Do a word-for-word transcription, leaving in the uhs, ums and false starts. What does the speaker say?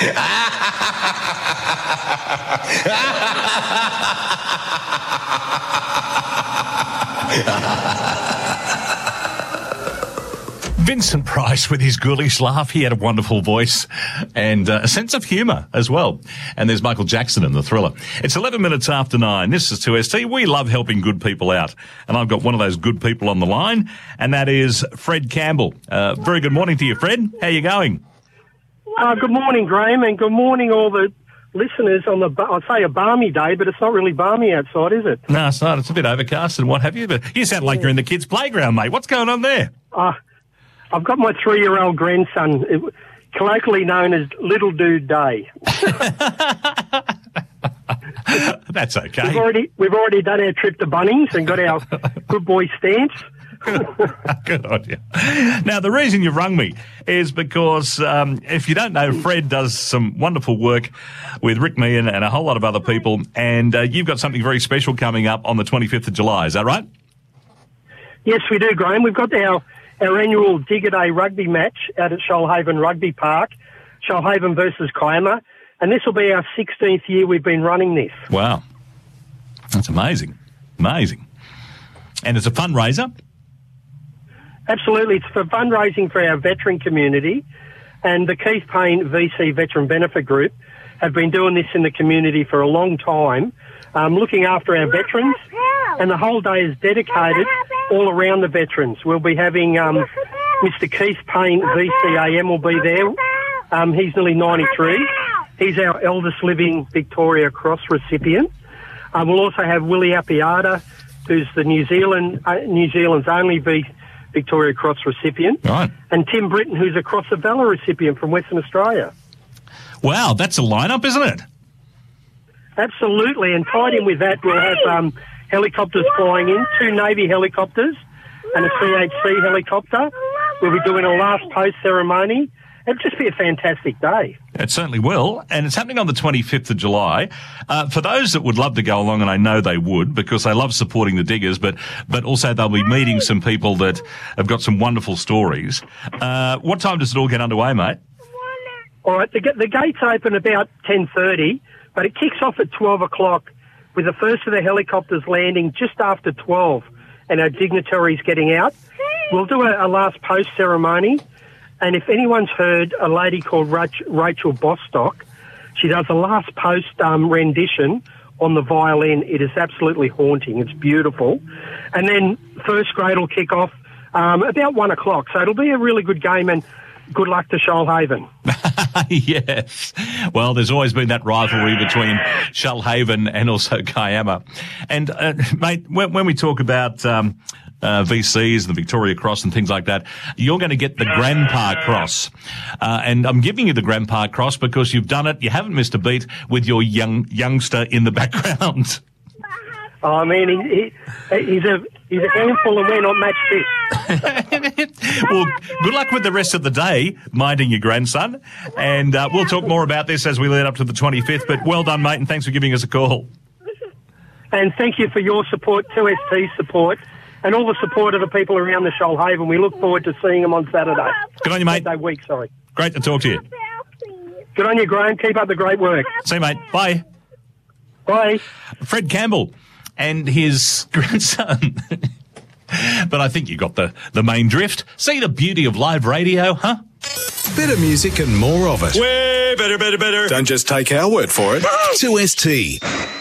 Vincent Price with his ghoulish laugh. He had a wonderful voice and uh, a sense of humour as well. And there's Michael Jackson in the Thriller. It's eleven minutes after nine. This is two S T. We love helping good people out. And I've got one of those good people on the line, and that is Fred Campbell. Uh, very good morning to you, Fred. How are you going? Uh, good morning, Graham, and good morning all the listeners on the, I'd say a balmy day, but it's not really balmy outside, is it? No, it's not. It's a bit overcast and what have you, but you sound like you're in the kids' playground, mate. What's going on there? Uh, I've got my three-year-old grandson, colloquially known as Little Dude Day. That's okay. We've already, we've already done our trip to Bunnings and got our good boy stamps. Good on you. Now, the reason you've rung me is because, um, if you don't know, Fred does some wonderful work with Rick Meehan and a whole lot of other people, and uh, you've got something very special coming up on the twenty-fifth of July. Is that right? Yes, we do, Graham. We've got our, our annual Digger Day rugby match out at Shoalhaven Rugby Park, Shoalhaven versus Kiama, and this will be our sixteenth year we've been running this. Wow. That's amazing. Amazing. And it's a fundraiser? Absolutely. It's for fundraising for our veteran community, and the Keith Payne V C Veteran Benefit Group have been doing this in the community for a long time, um, looking after our veterans, and the whole day is dedicated all around the veterans. We'll be having um, Mister Keith Payne V C A M will be there. Um, he's nearly ninety-three. He's our eldest living Victoria Cross recipient. Um, we'll also have Willie Appiata, who's the New Zealand uh, New Zealand's only V Victoria Cross recipient, right, and Tim Britton, who's a Cross of Valour recipient from Western Australia. Wow, that's a lineup, isn't it? Absolutely, and tied in with that, we'll have um, helicopters flying in, two Navy helicopters and a C H C helicopter. We'll be doing a last post ceremony. It'll just be a fantastic day. It certainly will, and it's happening on the twenty-fifth of July. Uh, for those that would love to go along, and I know they would, because they love supporting the Diggers, but but also they'll be meeting some people that have got some wonderful stories. Uh, what time does it all get underway, mate? All right, the, the gates open about ten thirty, but it kicks off at twelve o'clock with the first of the helicopters landing just after twelve and our dignitaries getting out. We'll do a, a last post ceremony. And if anyone's heard a lady called Rach- Rachel Bostock, she does a last post um, rendition on the violin. It is absolutely haunting. It's beautiful. And then first grade will kick off um, about one o'clock. So it'll be a really good game, and good luck to Shoalhaven. Yes. Well, there's always been that rivalry between Shoalhaven and also Kiama. And, uh, mate, when, when we talk about um, uh, V Cs, the Victoria Cross and things like that, you're going to get the Grandpa Cross. Uh, and I'm giving you the Grandpa Cross because you've done it. You haven't missed a beat with your young youngster in the background. Oh, I mean, he, he, he's a he's a handful and we're not match fit. Well, good luck with the rest of the day, minding your grandson. And uh, we'll talk more about this as we lead up to the twenty-fifth. But well done, mate, and thanks for giving us a call. And thank you for your support, two S T support, and all the support of the people around the Shoalhaven. We look forward to seeing them on Saturday. Good on you, mate. Saturday week, sorry. Great to talk to you. Good on you, Graham. Keep up the great work. See you, mate. Bye. Bye. Fred Campbell and his grandson. But I think you got the, the main drift. See the beauty of live radio, huh? Better music and more of it. Way better, better, better. Don't just take our word for it. two S T.